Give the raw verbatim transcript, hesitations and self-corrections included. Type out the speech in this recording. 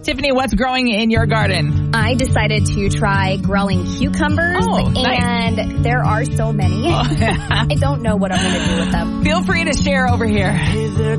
Tiffany, what's growing in your garden? I decided to try growing cucumbers, Oh, nice. and there are so many. I don't know what I'm going to do with them. Feel free to share over here.